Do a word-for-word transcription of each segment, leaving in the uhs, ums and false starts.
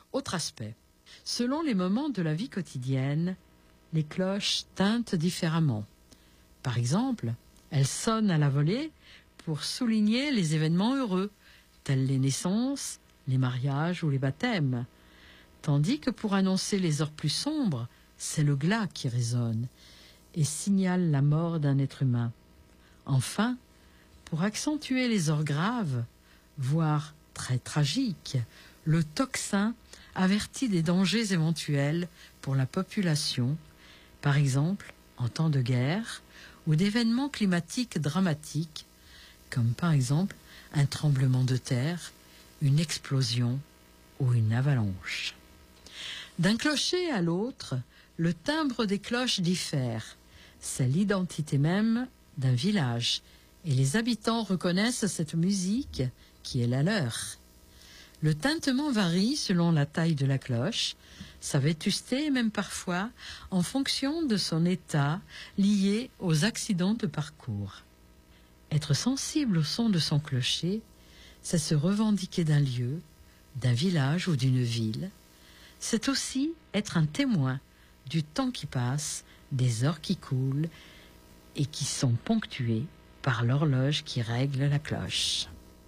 Autre aspect. Selon les moments de la vie quotidienne, les cloches tintent différemment. Par exemple, elles sonnent à la volée pour souligner les événements heureux, tels les naissances, les mariages ou les baptêmes. Tandis que pour annoncer les heures plus sombres, c'est le glas qui résonne et signale la mort d'un être humain. Enfin, pour accentuer les heures graves, voire très tragiques, le tocsin avertit des dangers éventuels pour la population, par exemple en temps de guerre ou d'événements climatiques dramatiques, comme par exemple un tremblement de terre, une explosion ou une avalanche. D'un clocher à l'autre, le timbre des cloches diffère. C'est l'identité même d'un village, et les habitants reconnaissent cette musique qui est la leur. Le tintement varie selon la taille de la cloche, sa vétusté et même parfois en fonction de son état lié aux accidents de parcours. Être sensible au son de son clocher, c'est se revendiquer d'un lieu, d'un village ou d'une ville. C'est aussi être un témoin du temps qui passe, des heures qui coulent et qui sont ponctuées par l'horloge qui règle la cloche.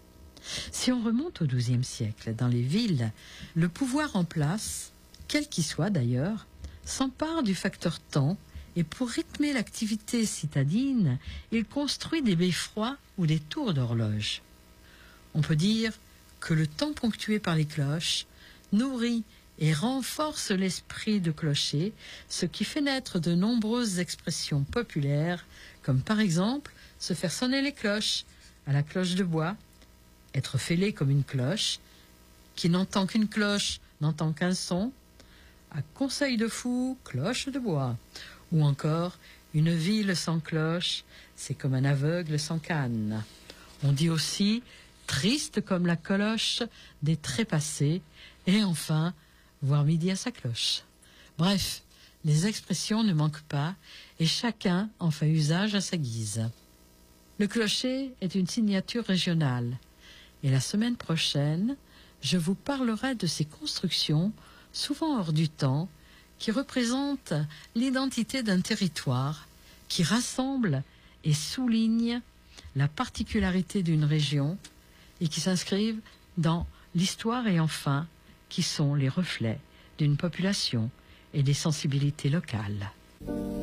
Si on remonte au douzième siècle, dans les villes, le pouvoir en place, quel qu'il soit d'ailleurs, s'empare du facteur temps et pour rythmer l'activité citadine, il construit des beffrois ou des tours d'horloge. On peut dire que le temps ponctué par les cloches nourrit et renforce l'esprit de clocher, ce qui fait naître de nombreuses expressions populaires, comme par exemple se faire sonner les cloches à la cloche de bois, être fêlé comme une cloche, qui n'entend qu'une cloche n'entend qu'un son, à conseil de fou, cloche de bois, ou encore une ville sans cloche, c'est comme un aveugle sans canne. On dit aussi triste comme la cloche des trépassés, et enfin voir midi à sa cloche. Bref, les expressions ne manquent pas et chacun en fait usage à sa guise. Le clocher est une signature régionale et la semaine prochaine, je vous parlerai de ces constructions, souvent hors du temps, qui représentent l'identité d'un territoire, qui rassemblent et soulignent la particularité d'une région et qui s'inscrivent dans l'histoire et enfin qui sont les reflets d'une population et des sensibilités locales.